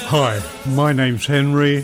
Hi, my name's Henry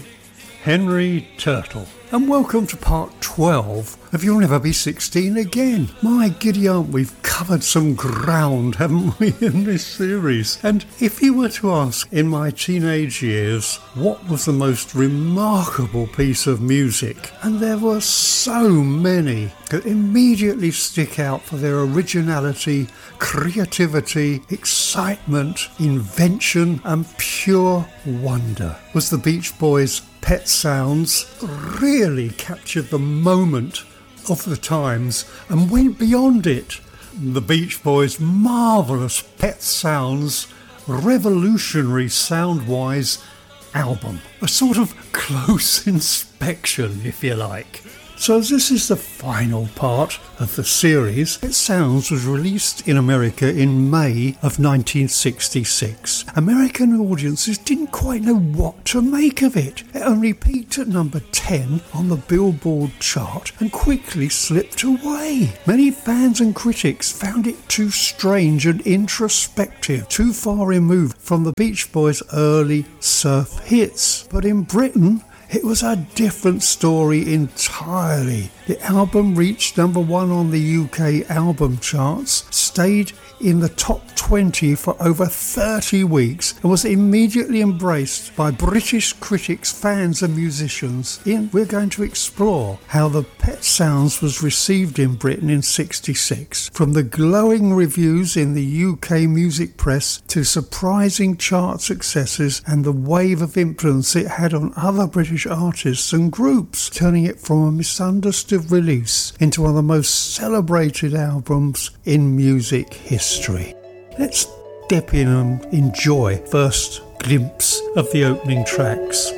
Turtle, and welcome to part 12 of You'll Never Be 16 Again. My giddy aunt, we've covered some ground, haven't we, in this series? And if you were to ask in my teenage years what was the most remarkable piece of music, and there were so many that immediately stick out for their originality, creativity, excitement, invention and pure wonder, was the Beach Boys' Pet Sounds. Really captured the moment of the times and went beyond it. The Beach Boys' marvellous Pet Sounds, revolutionary sound-wise album. A sort of close inspection, if you like. So as this is the final part of the series, Pet Sounds was released in America in May of 1966. American audiences didn't quite know what to make of it. It only peaked at number 10 on the Billboard chart and quickly slipped away. Many fans and critics found it too strange and introspective, too far removed from the Beach Boys' early surf hits. But in Britain, it was a different story entirely. The album reached number 1 on the UK album charts, stayed in the top 20 for over 30 weeks and was immediately embraced by British critics, fans and musicians. We're going to explore how the Pet Sounds was received in Britain in '66, from the glowing reviews in the UK music press to surprising chart successes and the wave of influence it had on other British artists and groups, turning it from a misunderstood release into one of the most celebrated albums in music history. Let's step in and enjoy first glimpse of the opening tracks.